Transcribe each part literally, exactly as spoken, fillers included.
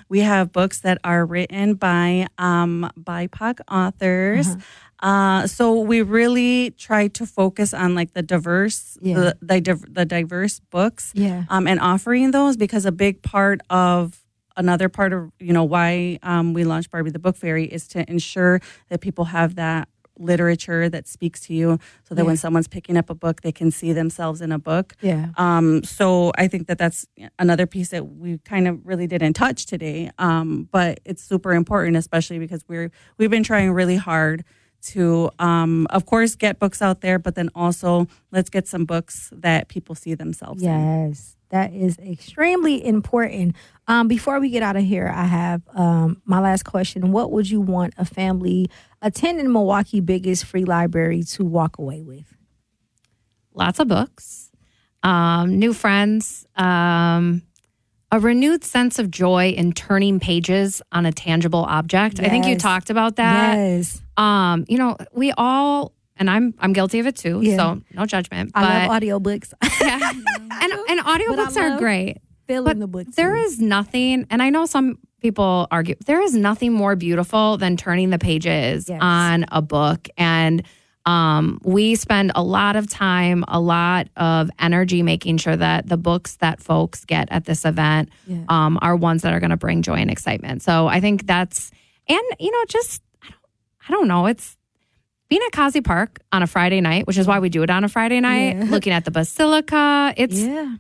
We have books that are written by um, B I P O C authors. Uh-huh. Uh, so we really try to focus on like the diverse, yeah. the, the the diverse books, yeah. um, and offering those, because a big part of another part of you know why um, we launched Barbie the Book Fairy is to ensure that people have that literature that speaks to you, so that yeah. when someone's picking up a book, they can see themselves in a book. Yeah. Um. So I think that that's another piece that we kind of really didn't touch today. Um. But it's super important, especially because we're we've been trying really hard to, um, of course, get books out there, but then also let's get some books that people see themselves yes, in. Yes, that is extremely important. Um, before we get out of here, I have um, my last question. What would you want a family attending Milwaukee's biggest free library to walk away with? Lots of books, um, new friends, um, a renewed sense of joy in turning pages on a tangible object. Yes. I think you talked about that. Yes. Um, you know, we all, and I'm I'm guilty of it too, yeah. so no judgment. But, I love audiobooks. Yeah. and and audiobooks are great. Feeling the books. There is nothing, and I know some people argue, there is nothing more beautiful than turning the pages yes. on a book. And Um, we spend a lot of time, a lot of energy making sure that the books that folks get at this event yeah. um, are ones that are going to bring joy and excitement. So I think that's, and, you know, just, I don't, I don't know, it's being at Causey Park on a Friday night, which is why we do it on a Friday night, yeah. looking at the Basilica. It's yeah.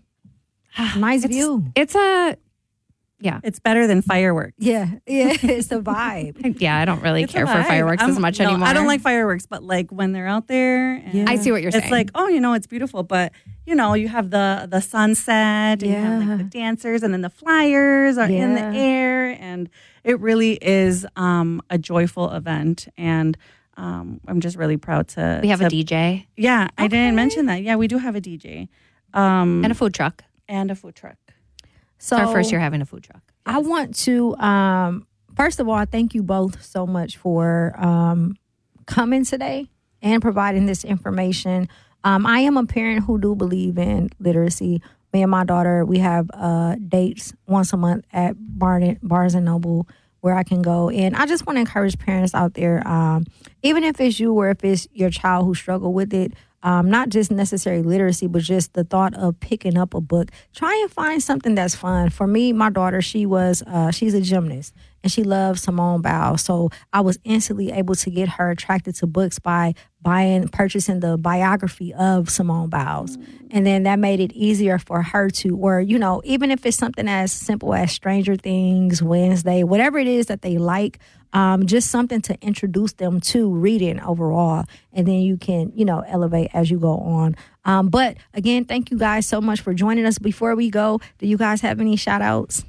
nice it's, view. It's a, yeah. It's better than fireworks. Yeah. Yeah. It's a vibe. Yeah. I don't really it's care for fireworks I'm, as much no, anymore. I don't like fireworks, but like when they're out there. And yeah. I see what you're it's saying. It's like, oh, you know, it's beautiful. But, you know, you have the, the sunset and yeah. you have like the dancers and then the flyers are yeah. in the air. And it really is um, a joyful event. And um, I'm just really proud to. We have to, a D J. Yeah. Okay. I didn't mention that. Yeah, we do have a D J. Um, and a food truck. And a food truck. So it's our first year having a food truck. I want to, um, first of all, thank you both so much for um, coming today and providing this information. Um, I am a parent who do believe in literacy. Me and my daughter, we have uh, dates once a month at Barnes, Barnes and Noble where I can go. And I just want to encourage parents out there, um, even if it's you or if it's your child who struggle with it, Um, not just necessarily literacy, but just the thought of picking up a book. Try and find something that's fun. For me, my daughter, she was, uh, she's a gymnast and she loves Simone Biles. So I was instantly able to get her attracted to books by buying, purchasing the biography of Simone Biles. And then that made it easier for her to, or, you know, even if it's something as simple as Stranger Things, Wednesday, whatever it is that they like, Um, just something to introduce them to reading overall. And then you can, you know, elevate as you go on. Um, but again, thank you guys so much for joining us. Before we go, do you guys have any shout outs?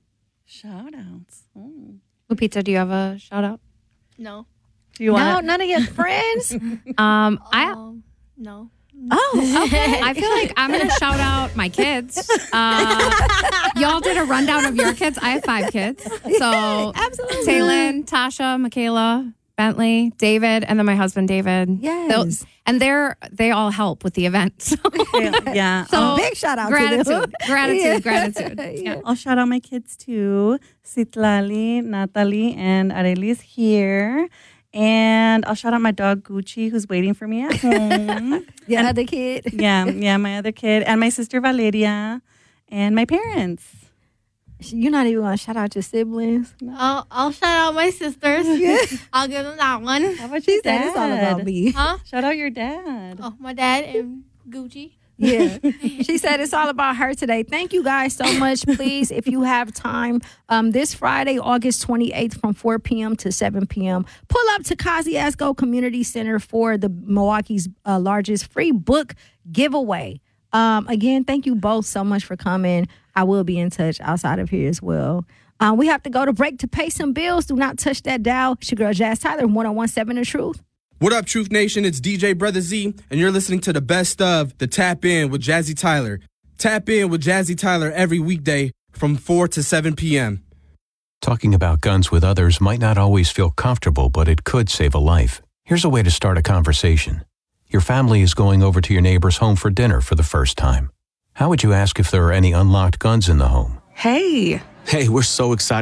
Shout outs. Oh. Lupita, do you have a shout out? No. Do you want No, none of your friends? um, I Um, no. Oh, okay. I feel like I'm going to shout out my kids. Uh, y'all did a rundown of your kids. I have five kids. So absolutely. Taylin, Tasha, Michaela, Bentley, David, and then my husband, David. Yes. They'll, and they're, they all help with the event. So, yeah. So I'll, big shout out gratitude, to them. gratitude, Yeah. gratitude. Yeah. I'll shout out my kids too. Citlali, Natalie, and Arelis here. And I'll shout out my dog Gucci, who's waiting for me at home. Your and, other kid. Yeah, yeah, my other kid. And my sister Valeria. And my parents. You're not even going to shout out your siblings? I'll, I'll shout out my sisters. I'll give them that one. How about She your said dad? it's all about me. Huh? Shout out your dad. Oh, my dad and Gucci. Yeah. She said it's all about her today. Thank you guys so much. Please, if you have time, um, this Friday, August twenty-eighth from four p.m. to seven p.m., pull up to Kosciuszko Community Center for the Milwaukee's uh, largest free book giveaway. Um, again, thank you both so much for coming. I will be in touch outside of here as well. Um, we have to go to break to pay some bills. Do not touch that dial. It's your girl, Jazz Tyler, one oh one point seven The Truth. What up, Truth Nation? It's D J Brother Z, and you're listening to the best of the Tap In with Jazzy Tyler. Tap in with Jazzy Tyler every weekday from four to seven p.m. Talking about guns with others might not always feel comfortable, but it could save a life. Here's a way to start a conversation. Your family is going over to your neighbor's home for dinner for the first time. How would you ask if there are any unlocked guns in the home? Hey. Hey, we're so excited